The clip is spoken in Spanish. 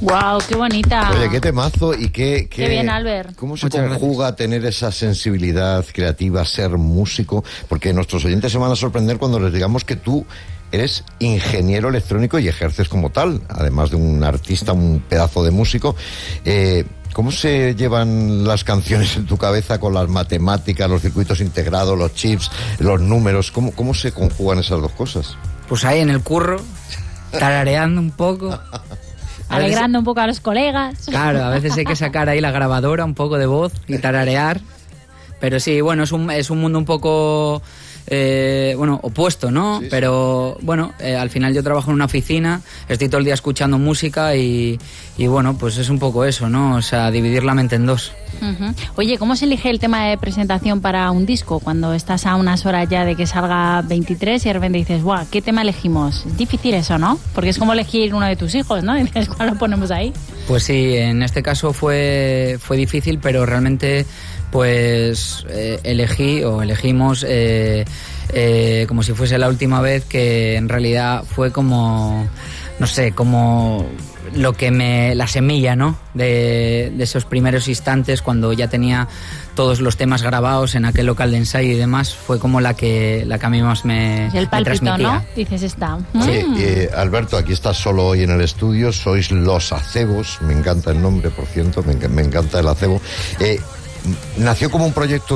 Wow, qué bonita. Oye, qué temazo y qué bien, Albert. ¿Cómo se conjuga tener esa sensibilidad creativa, ser músico? Porque nuestros oyentes se van a sorprender cuando les digamos que tú eres ingeniero electrónico y ejerces como tal, además de un artista, un pedazo de músico. ¿Cómo se llevan las canciones en tu cabeza con las matemáticas, los circuitos integrados, los chips, los números? ¿Cómo se conjugan esas dos cosas? Pues ahí en el curro, tarareando un poco. Alegrando un poco a los colegas. Claro, a veces hay que sacar ahí la grabadora, un poco de voz y tararear. Pero sí, bueno, es un mundo un poco... opuesto, ¿no? Sí, pero bueno, al final yo trabajo en una oficina, estoy todo el día escuchando música y bueno, pues es un poco eso, ¿no? O sea, dividir la mente en dos. Uh-huh. Oye, ¿cómo se elige el tema de presentación para un disco? Cuando estás a unas horas ya de que salga 23 y de repente dices, ¡guau! ¿Qué tema elegimos? Es difícil eso, ¿no? Porque es como elegir uno de tus hijos, ¿no? Y dices, ¿cuál lo ponemos ahí? Pues sí, en este caso fue difícil, pero realmente pues elegimos como si fuese la última vez, que en realidad fue como, no sé, como lo que la semilla, ¿no? De esos primeros instantes cuando ya tenía todos los temas grabados en aquel local de ensayo y demás, fue como la que a mí más me transmitía. ¿No? Dices, está. Sí, Alberto, aquí estás solo hoy en el estudio, sois Los Acebos, me encanta el nombre, por cierto, me encanta el acebo. ¿Nació como un proyecto